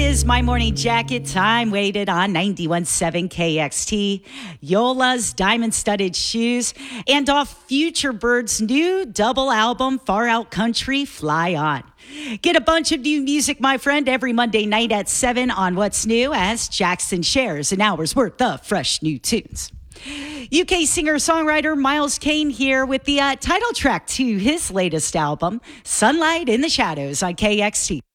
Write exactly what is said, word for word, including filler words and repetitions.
is my morning jacket. Time waited on ninety-one point seven K X T. Yola's diamond-studded shoes. And off Future Bird's new double album, Far Out Country, Fly On. Get a bunch of new music, my friend, every Monday night at seven on What's New as Jackson shares an hour's worth of fresh new tunes. U K singer-songwriter Miles Kane here with the uh, title track to his latest album, Sunlight in the Shadows on K X T.